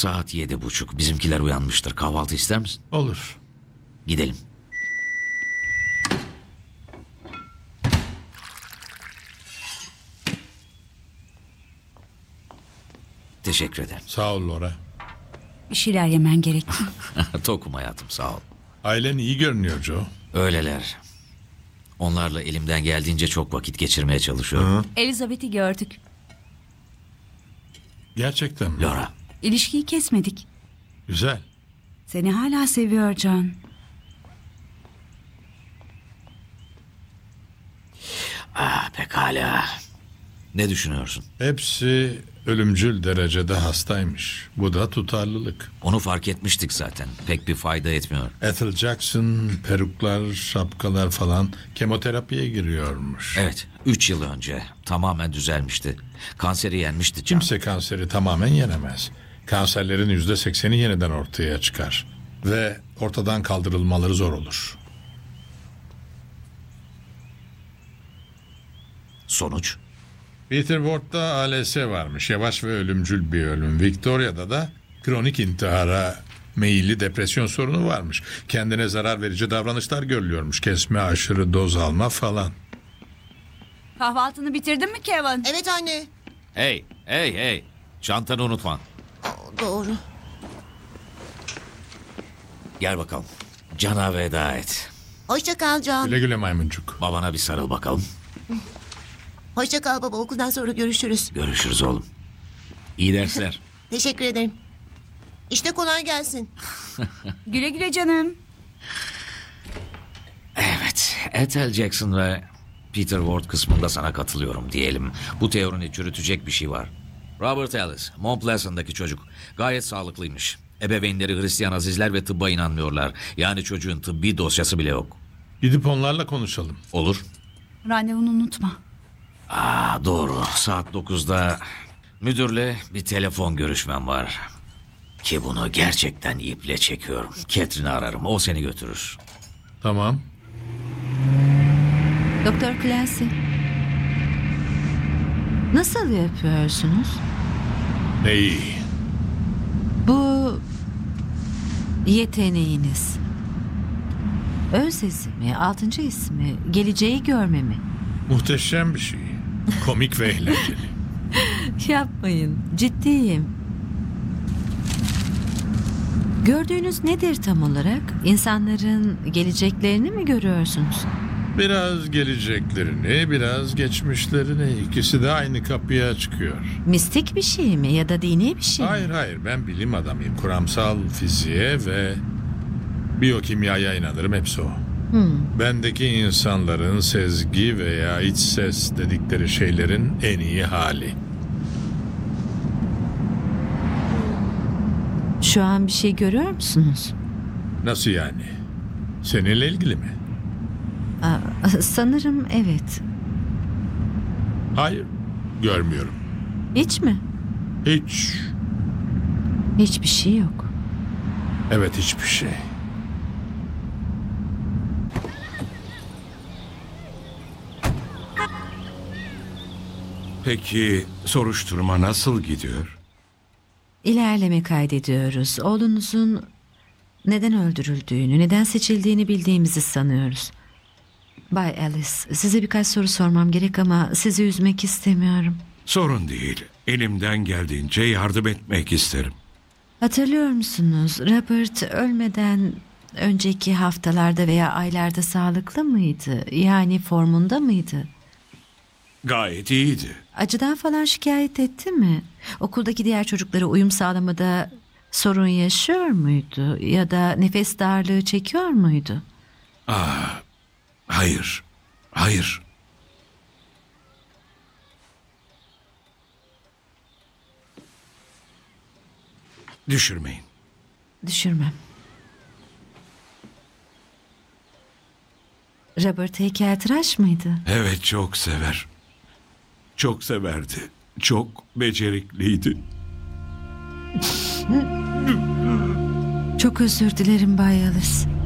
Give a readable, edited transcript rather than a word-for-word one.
Saat 7:30. Bizimkiler uyanmıştır. Kahvaltı ister misin? Olur. Gidelim. Teşekkür ederim. Sağ ol Laura. Bir şeyler yemen gerek. Tokum hayatım, sağ ol. Ailen iyi görünüyor Joe. Öyleler. Onlarla elimden geldiğince çok vakit geçirmeye çalışıyorum. Elizabeth'i gördük. Gerçekten mi? Laura, İlişkiyi kesmedik. Güzel. Seni hala seviyor Can. pekala. Ne düşünüyorsun? Hepsi ölümcül derecede hastaymış. Bu da tutarlılık. Onu fark etmiştik zaten. Pek bir fayda etmiyor. Ethel Jackson, peruklar, şapkalar falan kemoterapiye giriyormuş. Evet, 3 yıl önce tamamen düzelmişti. Kanseri yenmişti Can. Kimse kanseri tamamen yenemez. Kanserlerin %80'i yeniden ortaya çıkar. Ve ortadan kaldırılmaları zor olur. Sonuç? Peter Ward'da ALS varmış. Yavaş ve ölümcül bir ölüm. Victoria'da da kronik intihara meyilli depresyon sorunu varmış. Kendine zarar verici davranışlar görülüyormuş. Kesme, aşırı doz alma falan. Kahvaltını bitirdin mi Kevin? Evet anne. Hey. Çantanı unutma. Doğru. Gel bakalım. Can'a veda et. Hoşça kal Can. Güle güle maymuncuk. Babana bir sarıl bakalım. Hoşça kal baba. Okuldan sonra görüşürüz. Görüşürüz oğlum. İyi dersler. Teşekkür ederim. İşte kolay gelsin. Güle güle canım. Evet, Ethel Jackson ve Peter Ward kısmında sana katılıyorum diyelim. Bu teorini çürütecek bir şey var. Robert Ellis, Mount Pleasant'daki çocuk. Gayet sağlıklıymış. Ebeveynleri Hristiyan azizler ve tıbba inanmıyorlar. Yani çocuğun tıbbi dosyası bile yok. Gidip onlarla konuşalım. Olur. Randevunu unutma. Doğru. Saat 9'da müdürle bir telefon görüşmem var. Ki bunu gerçekten iple çekiyorum. Catherine'i ararım. O seni götürür. Tamam. Doktor Clancy. Nasıl yapıyorsunuz? Neyi? Bu yeteneğiniz. Ön sezi mi, altıncı his mi, geleceği görme mi? Muhteşem bir şey. Komik ve eğlenceli. Yapmayın, ciddiyim. Gördüğünüz nedir tam olarak? İnsanların geleceklerini mi görüyorsunuz? Biraz geleceklerini, biraz geçmişlerini. İkisi de aynı kapıya çıkıyor. Mistik bir şey mi ya da dini bir şey mi? Hayır, ben bilim adamıyım. Kuramsal fiziğe ve biyokimyaya inanırım, hepsi o. Bendeki insanların sezgi veya iç ses dedikleri şeylerin en iyi hali. Şu an bir şey görüyor musunuz? Nasıl yani? Seninle ilgili mi? Sanırım evet. Hayır, görmüyorum. Hiç mi? Hiç. Hiçbir şey yok. Evet, hiçbir şey. Peki soruşturma nasıl gidiyor? İlerleme kaydediyoruz. Oğlunuzun neden öldürüldüğünü, neden seçildiğini bildiğimizi sanıyoruz. Bay Alice, size birkaç soru sormam gerek ama sizi üzmek istemiyorum. Sorun değil. Elimden geldiğince yardım etmek isterim. Hatırlıyor musunuz? Robert ölmeden önceki haftalarda veya aylarda sağlıklı mıydı? Yani formunda mıydı? Gayet iyiydi. Acıdan falan şikayet etti mi? Okuldaki diğer çocuklara uyum sağlamada sorun yaşıyor muydu? Ya da nefes darlığı çekiyor muydu? Hayır. Düşürmeyin. Düşürmem. Robert heykeltıraş mıydı? Evet, çok sever. Çok severdi. Çok becerikliydi. Çok özür dilerim Bay Alice.